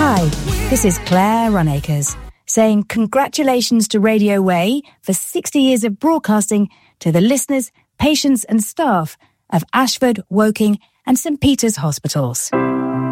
Hi, this is Claire Runacres, saying congratulations to Radio Way for 60 years of broadcasting to the listeners, patients and staff of Ashford, Woking and St Peter's Hospitals.